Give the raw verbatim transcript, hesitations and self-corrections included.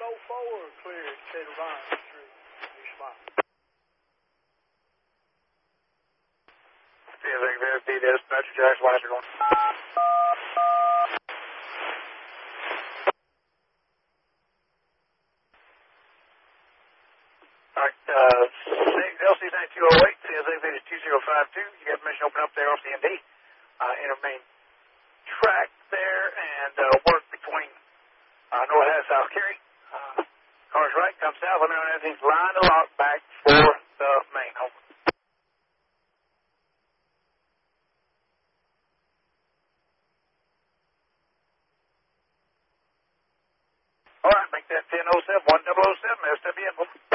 oh four, clear, Taylor Vine Street, New Smile. See if they can verify this. Metro Jackson, why is it going? Alright, uh, L C nine two oh eight, C S A Vita two zero five two. You got permission to open up there off the M D. Uh, enter main track there and uh, work between uh, North and South Cary. Uh, cars right, come south. Let me know when everything's lined and locked back for the main home. All right, make that ten oh seven, one double oh seven, S W N.